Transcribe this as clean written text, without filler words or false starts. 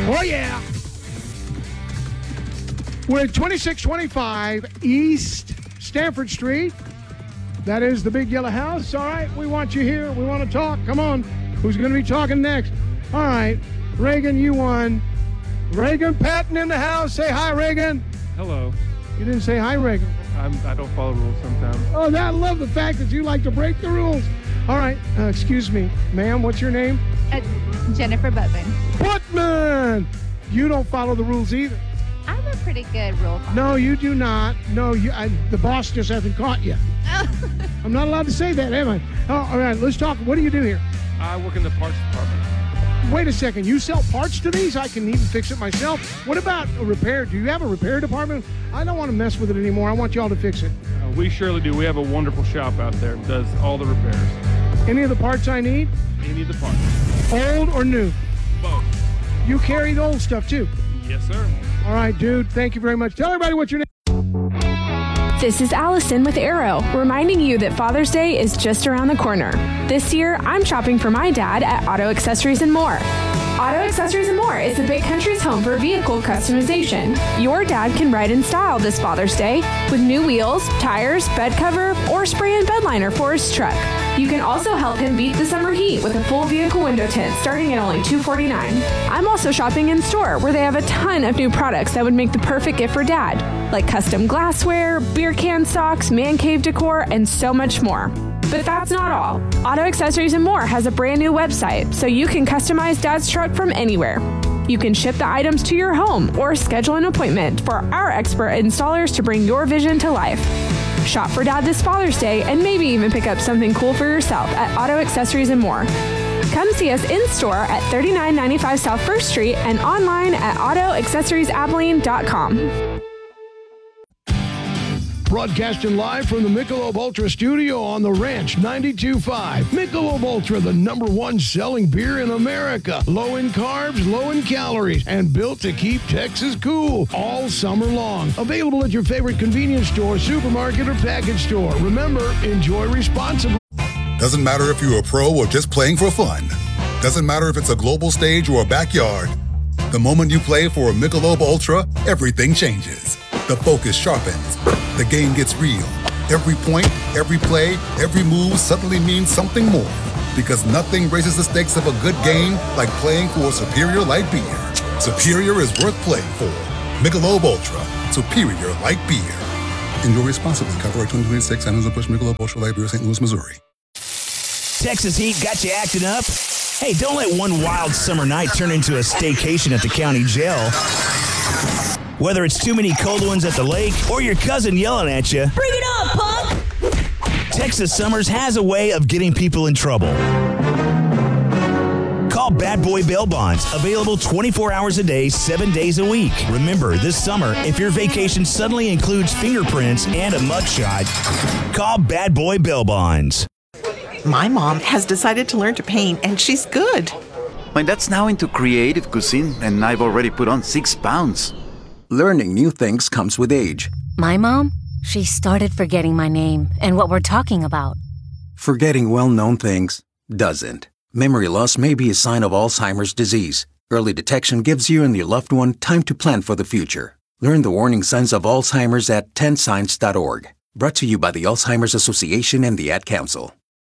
Oh, yeah. We're at 2625 East Stanford Street. That is the big yellow house. All right, we want you here. We want to talk. Come on. Who's going to be talking next? All right, Reagan, you won. Reagan Patton in the house. Say hi, Reagan. Hello. You didn't say hi, Reagan. I don't follow rules sometimes. Oh, I love the fact that you like to break the rules. All right, excuse me, ma'am, what's your name? Jennifer Butman. Butman! You don't follow the rules either. I'm a pretty good rule follower. No, you do not. No, the boss just hasn't caught you. I'm not allowed to say that, am I? Oh, all right, let's talk. What do you do here? I work in the parts department. Wait a second. You sell parts to these? I can even fix it myself. What about a repair? Do you have a repair department? I don't want to mess with it anymore. I want y'all to fix it. We surely do. We have a wonderful shop out there that does all the repairs. Any of the parts I need? Any of the parts. Old or new? Both. You carry the old stuff too? Yes, sir. All right, dude. Thank you very much. Tell everybody what your name. This is Allison with Arrow, reminding you that Father's Day is just around the corner. This year, I'm shopping for my dad at Auto Accessories and More. Auto Accessories and More is the Big Country's home for vehicle customization. Your dad can ride in style this Father's Day with new wheels, tires, bed cover, or spray and bed liner for his truck. You can also help him beat the summer heat with a full vehicle window tint starting at only $249. I'm also shopping in store where they have a ton of new products that would make the perfect gift for dad, like custom glassware, beer can stocks, man cave decor, and so much more. But that's not all. Auto Accessories and More has a brand new website, so you can customize Dad's truck from anywhere. You can ship the items to your home or schedule an appointment for our expert installers to bring your vision to life. Shop for Dad this Father's Day and maybe even pick up something cool for yourself at Auto Accessories and More. Come see us in store at 3995 South 1st Street and online at autoaccessoriesabilene.com. Broadcasting live from the Michelob Ultra studio on the Ranch 92.5. Michelob Ultra, the #1 selling beer in America. Low in carbs, low in calories, and built to keep Texas cool all summer long. Available at your favorite convenience store, supermarket, or package store. Remember, enjoy responsibly. Doesn't matter if you're a pro or just playing for fun. Doesn't matter if it's a global stage or a backyard. The moment you play for a Michelob Ultra, everything changes. The focus sharpens. The game gets real. Every point, every play, every move suddenly means something more. Because nothing raises the stakes of a good game like playing for a superior light beer. Superior is worth playing for. Michelob Ultra. Superior light beer. Enjoy responsibly. Copyright 2026. Anheuser-Busch Michelob Ultra Light Beer, St. Louis, Missouri. Texas heat got you acting up? Hey, don't let one wild summer night turn into a staycation at the county jail. Whether it's too many cold ones at the lake or your cousin yelling at you, bring it on, punk! Texas Summers has a way of getting people in trouble. Call Bad Boy Bail Bonds, available 24 hours a day, 7 days a week. Remember, this summer, if your vacation suddenly includes fingerprints and a mugshot, call Bad Boy Bail Bonds. My mom has decided to learn to paint, and she's good. My dad's now into creative cuisine, and I've already put on 6 pounds. Learning new things comes with age. My mom, she started forgetting my name and what we're talking about. Forgetting well-known things doesn't. Memory loss may be a sign of Alzheimer's disease. Early detection gives you and your loved one time to plan for the future. Learn the warning signs of Alzheimer's at 10signs.org. Brought to you by the Alzheimer's Association and the Ad Council.